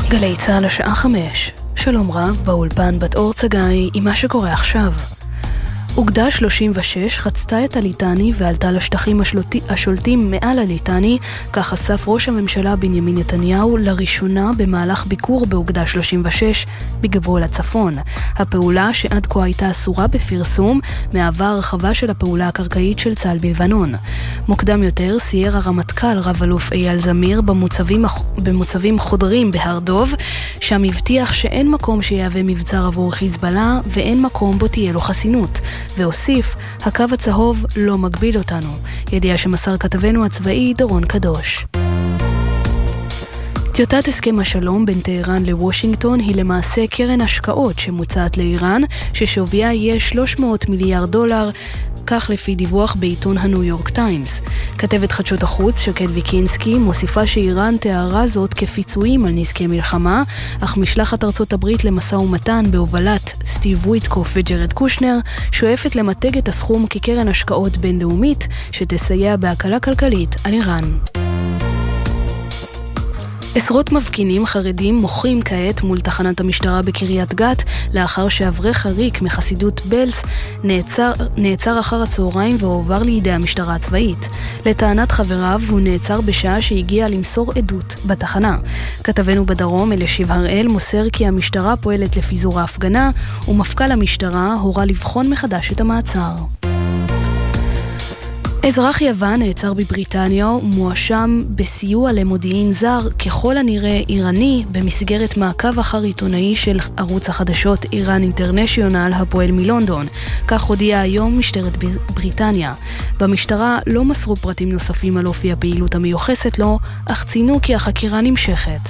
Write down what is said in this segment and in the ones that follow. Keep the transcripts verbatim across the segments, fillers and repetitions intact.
גלי צהל השעה חמש. שלום רב, באולפן בת אור צגאי עם מה שקורה עכשיו. אוגדה שלושים ושש חצתה את הליטני ועלתה לשטחים השלוטי, השולטים מעל הליטני, כך חשף ראש הממשלה בנימין נתניהו לראשונה במהלך ביקור באוגדה שלושים ושש בגבול הצפון. הפעולה שעד כה הייתה אסורה בפרסום מהווה הרחבה של הפעולה הקרקעית של צה"ל בלבנון. מוקדם יותר סייר הרמטכ"ל רב אלוף אייל זמיר במוצבים, במוצבים חודרים בהר דוב, שם הבטיח שאין מקום שיהווה מבצר עבור חיזבאללה ואין מקום בו תהיה לו חסינות. והוסיף, הקו הצהוב לא מגביל אותנו. ידיעה שמסר כתבנו הצבאי דורון קדוש. טיוטת הסכם השלום בין טהרן לוושינגטון היא למעשה קרן השקעות שמוצעת לאיראן, ששוויה יהיה שלוש מאות מיליארד דולר, כך לפי דיווח בעיתון הניו יורק טיימס. כתבת חדשות החוץ שקד ויקינסקי מוסיפה שאיראן תיארה זאת כפיצויים על נזקי מלחמה, אך משלחת ארצות הברית למשא ומתן בהובלת סטיב וויטקוף וג'רד קושנר שואפת למתג את הסכום כקרן השקעות בינלאומית שתסייע בהקלה כלכלית על איראן. עשרות מפגינים חרדים מוחים כעת מול תחנת המשטרה בקריית גת לאחר שאברך הריק מחסידות בלס נעצר, נעצר אחר הצהריים והועבר לידי המשטרה הצבאית. לטענת חבריו הוא נעצר בשעה שהגיע למסור עדות בתחנה. כתבנו בדרום אלישיב הראל מוסר כי המשטרה פועלת לפיזור ההפגנה ומפכ"ל המשטרה הורה לבחון מחדש את המעצר. אזרח יוון נעצר בבריטניה ומואשם בסיוע למודיעין זר, ככל הנראה איראני, במסגרת מעקב אחר עיתונאי של ערוץ החדשות איראן אינטרנשיונל הפועל מלונדון. כך הודיעה היום משטרת בריטניה. במשטרה לא מסרו פרטים נוספים על אופי הפעילות המיוחסת לו, אך ציינו כי החקירה נמשכת.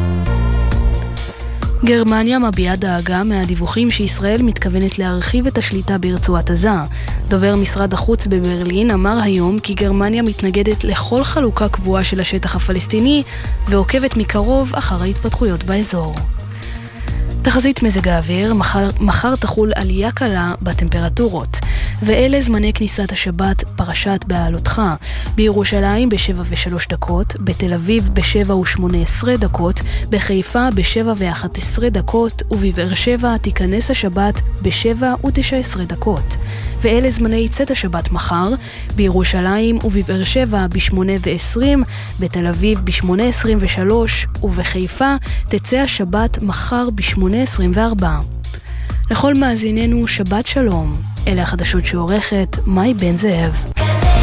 גרמניה מביעה דאגה מהדיווחים שישראל מתכוונת להרחיב את השליטה ברצועת עזה. דובר משרד החוץ בברלין אמר היום כי גרמניה מתנגדת לכל חלוקה קבועה של השטח הפלסטיני ועוקבת מקרוב אחר ההתפתחויות באזור. תחזית מזג האוויר, מחר, מחר תחול עלייה קלה בטמפרטורות. ואלה זמני כניסת השבת פרשת בעלותך. בירושלים בשבע ושלוש דקות, בתל אביב בשבע ושמונה עשרה דקות, בחיפה בשבע ואחת עשרה דקות, ובבאר שבע תיכנס השבת בשבע ותשע עשרה דקות. ואלה זמני צאת השבת מחר, בירושלים ובבאר שבע בשמונה ועשרים, בתל אביב בשמונה עשרים ושלוש, ובחיפה תצא השבת מחר בשמונה עשרים וארבע. לכל מאזיננו שבת שלום. אלה החדשות שעורכת מאי בן זאב.